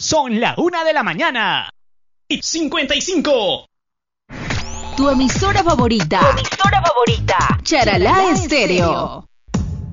Son la 1 de la mañana. Y 55. Tu emisora favorita. Tu emisora favorita. Charalá Estéreo.